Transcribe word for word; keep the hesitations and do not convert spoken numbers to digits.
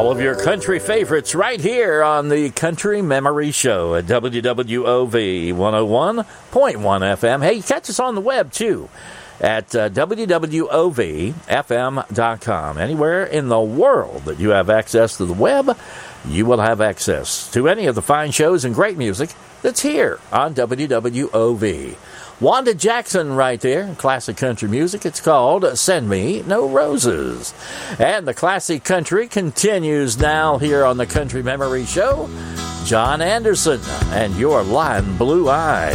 All of your country favorites right here on the Country Memory Show at W W O V one oh one point one F M. Hey, catch us on the web, too, at uh, W W O V F M dot com. Anywhere in the world that you have access to the web, you will have access to any of the fine shows and great music that's here on W W O V. Wanda Jackson right there, classic country music. It's called Send Me No Roses. And the classic country continues now here on the Country Memory Show. John Anderson and Your Lime Blue Eye.